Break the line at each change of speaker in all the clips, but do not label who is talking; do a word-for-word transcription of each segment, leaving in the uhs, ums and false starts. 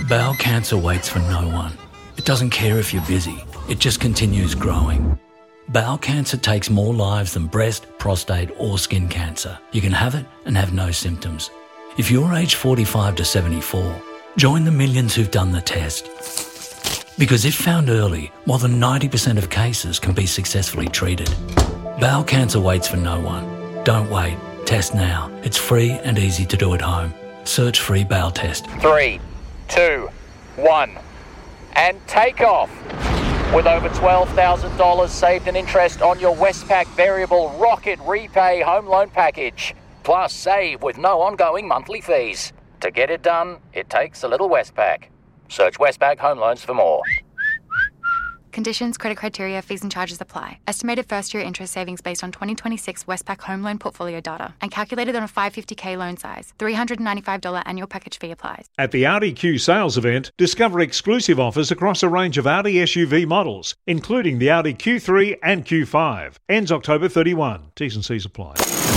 Bowel cancer waits for no one. It doesn't care if you're busy. It just continues growing. Bowel cancer takes more lives than breast, prostate or skin cancer. You can have it and have no symptoms. If you're aged forty-five to seventy-four, join the millions who've done the test. Because if found early, more than ninety percent of cases can be successfully treated. Bowel cancer waits for no one. Don't wait. Test now. It's free and easy to do at home. Search free bowel test.
Three, two, one, and take off. With over twelve thousand dollars saved in interest on your Westpac Variable Rocket Repay Home Loan Package. Plus save with no ongoing monthly fees. To get it done, it takes a little Westpac. Search Westpac Home Loans for more.
Conditions, credit criteria, fees and charges apply. Estimated first-year interest savings based on twenty twenty-six Westpac Home Loan Portfolio data and calculated on a five hundred fifty thousand loan size. three hundred ninety-five dollars annual package fee applies.
At the Audi Q sales event, discover exclusive offers across a range of Audi S U V models, including the Audi Q three and Q five. Ends October thirty-first. T's and C's apply.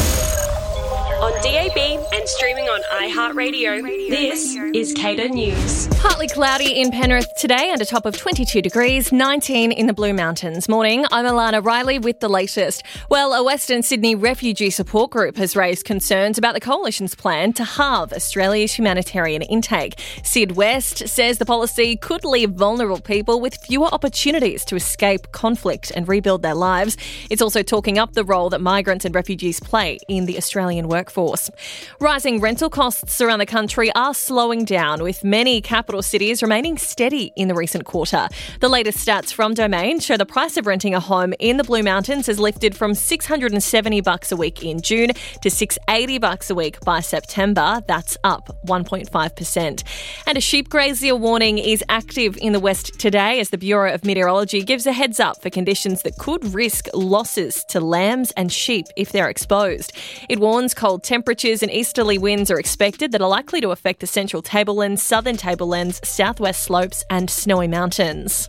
On D A B and streaming on iHeartRadio, this is Cater News.
Partly cloudy in Penrith today and a top of twenty-two degrees, nineteen in the Blue Mountains. Morning, I'm Alana Riley with the latest. Well, a Western Sydney refugee support group has raised concerns about the Coalition's plan to halve Australia's humanitarian intake. Sid West says the policy could leave vulnerable people with fewer opportunities to escape conflict and rebuild their lives. It's also talking up the role that migrants and refugees play in the Australian workforce. Rising rental costs around the country are slowing down, with many capital cities remaining steady in the recent quarter. The latest stats from Domain show the price of renting a home in the Blue Mountains has lifted from six hundred seventy bucks a week in June to six hundred eighty bucks a week by September. That's up one point five percent. And a sheep grazier warning is active in the west today as the Bureau of Meteorology gives a heads up for conditions that could risk losses to lambs and sheep if they're exposed. It warns cold temperatures and easterly winds are expected that are likely to affect the central tablelands, southern tablelands, southwest slopes and snowy mountains.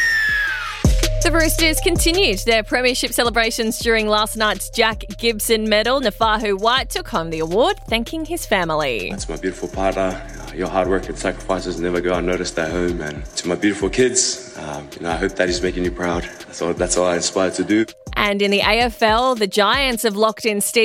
The Roosters continued their premiership celebrations during last night's Jack Gibson medal. Nafahu White took home the award, thanking his family.
That's my beautiful partner. Your hard work and sacrifices never go unnoticed at home. And to my beautiful kids, um, you know, I hope that is making you proud. That's all, that's all I aspire to do.
And in the A F L, the Giants have locked in Steve